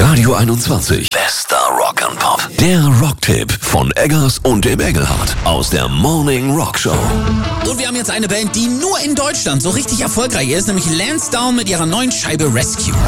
Radio 21. Bester Rock and Pop. Der Rocktipp von Eggers und dem Engelhardt aus der Morning Rock Show. Und wir haben jetzt eine Band, die nur in Deutschland so richtig erfolgreich ist, nämlich Lansdowne mit ihrer neuen Scheibe Rescue.